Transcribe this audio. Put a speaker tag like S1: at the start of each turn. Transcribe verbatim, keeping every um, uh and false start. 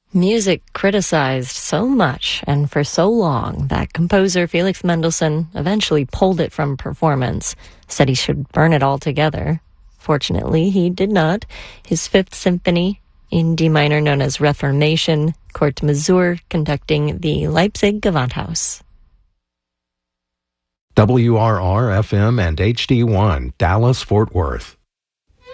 S1: Music criticized so much and for so long that composer Felix Mendelssohn eventually pulled it from performance, said he should burn it all together. Fortunately, he did not. His Fifth Symphony in D minor, known as Reformation, Kurt Masur conducting the Leipzig Gewandhaus.
S2: W R R F M and H D one, Dallas, Fort Worth.